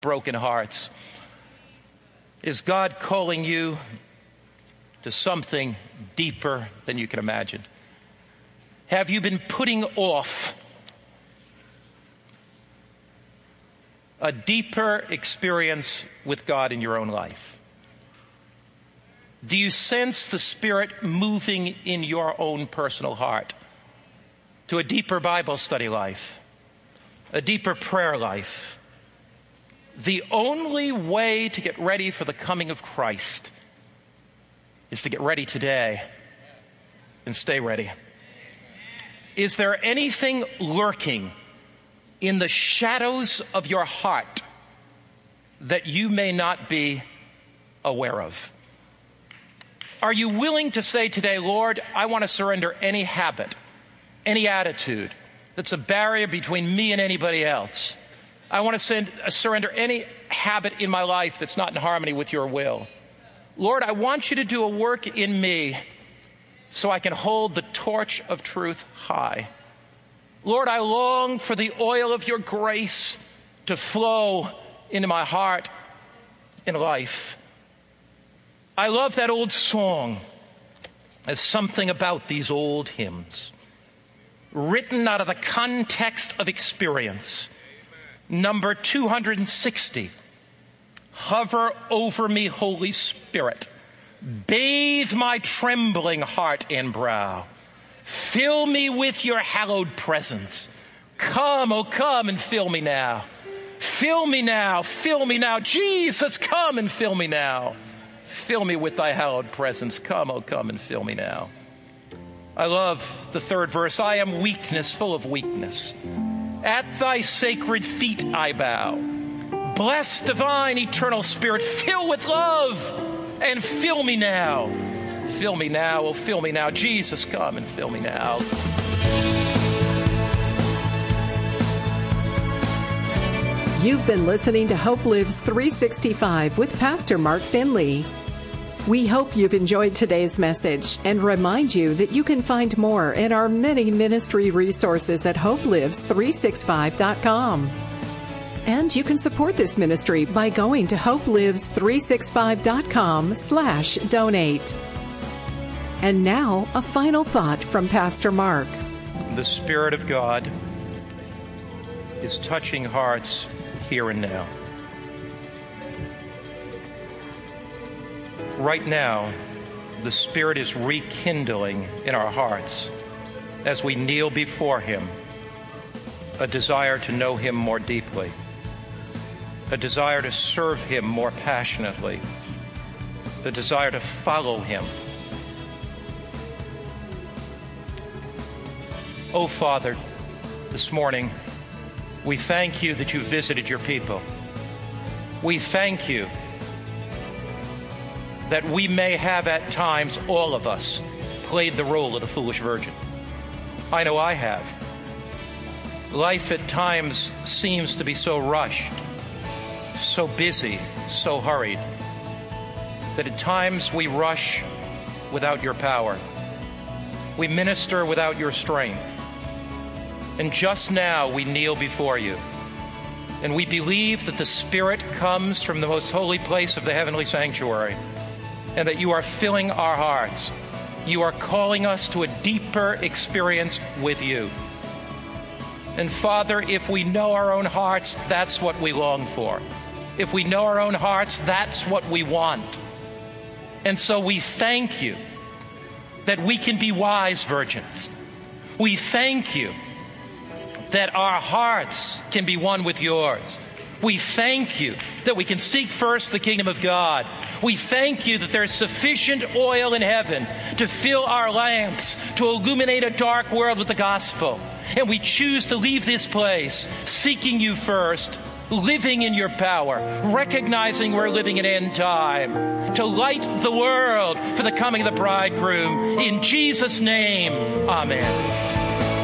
broken hearts? Is God calling you to something deeper than you can imagine? Have you been putting off a deeper experience with God in your own life? Do you sense the Spirit moving in your own personal heart to a deeper Bible study life, a deeper prayer life? The only way to get ready for the coming of Christ is to get ready today and stay ready. Is there anything lurking in the shadows of your heart that you may not be aware of? Are you willing to say today, Lord, I want to surrender any habit, any attitude that's a barrier between me and anybody else? I want to surrender any habit in my life that's not in harmony with your will. Lord, I want you to do a work in me so I can hold the torch of truth high. Lord, I long for the oil of your grace to flow into my heart and life. I love that old song. There's something about these old hymns, written out of the context of experience. Number 260. Hover over me, Holy Spirit. Bathe my trembling heart and brow. Fill me with your hallowed presence. Come, oh come and fill me now. Fill me now, fill me now. Jesus, come and fill me now. Fill me with thy hallowed presence. Come, oh come and fill me now. I love the third verse. I am weakness, full of weakness. At thy sacred feet I bow. Bless divine eternal Spirit, fill with love and fill me now. Fill me now, oh fill me now. Jesus, come and fill me now. You've been listening to Hope Lives 365 with Pastor Mark Finley. We hope you've enjoyed today's message and remind you that you can find more in our many ministry resources at hopelives365.com. And you can support this ministry by going to hopelives365.com/donate. And now, a final thought from Pastor Mark. The Spirit of God is touching hearts here and now. Right now, the Spirit is rekindling in our hearts as we kneel before Him a desire to know Him more deeply, a desire to serve Him more passionately, a desire to follow Him. Oh, Father, this morning, we thank you that you visited your people. We thank you that we may have at times, all of us, played the role of the foolish virgin. I know I have. Life at times seems to be so rushed, so busy, so hurried, that at times we rush without your power. We minister without your strength. And just now we kneel before you. And we believe that the Spirit comes from the most holy place of the heavenly sanctuary, and that you are filling our hearts. You are calling us to a deeper experience with you. And Father, if we know our own hearts, that's what we long for. If we know our own hearts, that's what we want. And so we thank you that we can be wise virgins. We thank you that our hearts can be one with yours. We thank you that we can seek first the kingdom of God. We thank you that there's sufficient oil in heaven to fill our lamps, to illuminate a dark world with the gospel. And we choose to leave this place seeking you first, living in your power, recognizing we're living in end time, to light the world for the coming of the bridegroom. In Jesus' name, amen.